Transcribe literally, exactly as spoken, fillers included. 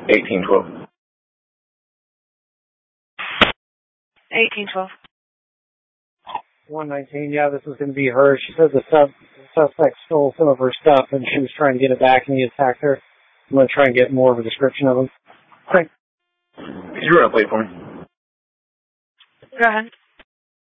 eighteen twelve. eighteen twelve. one nineteen, yeah, this is going to be her. She said the sub, suspect stole some of her stuff and she was trying to get it back and he attacked her. I'm going to try and get more of a description of him. Okay. Could you run a plate for me? Go ahead.